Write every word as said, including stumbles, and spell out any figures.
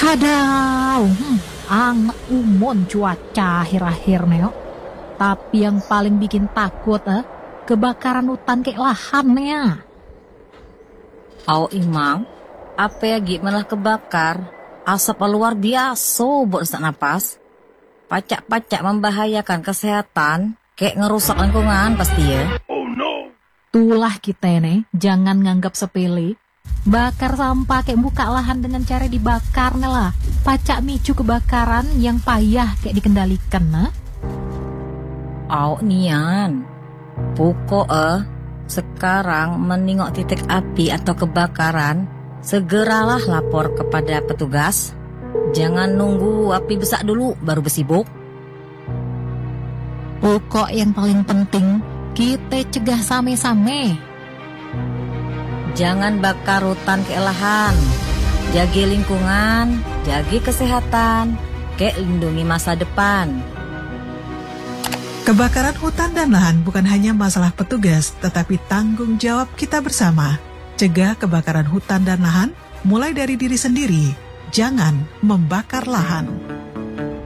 Hadaw, hmm, anget umon cuaca akhir-akhir neo. Tapi yang paling bikin takut eh, kebakaran hutan kayak lahannya. Au imang, apa ya malah kebakar? Asap luar biasa buat sesak napas. Pacak-pacak membahayakan kesehatan, kayak ngerusak lingkungan pasti ya. Tulah kita nih, jangan nganggap sepele. Bakar sampah kayak buka lahan dengan cara dibakar nih lah. Pacak micu kebakaran yang payah kayak dikendalikan nah. Au nian, pokok eh, sekarang menengok titik api atau kebakaran, segeralah lapor kepada petugas. Jangan nunggu api besar dulu baru bersibuk. Pokok yang paling penting, kita cegah same-same. Jangan bakar hutan ke lahan. Jaga lingkungan, jaga kesehatan, kayak lindungi masa depan. Kebakaran hutan dan lahan bukan hanya masalah petugas, tetapi tanggung jawab kita bersama. Cegah kebakaran hutan dan lahan mulai dari diri sendiri. Jangan membakar lahan.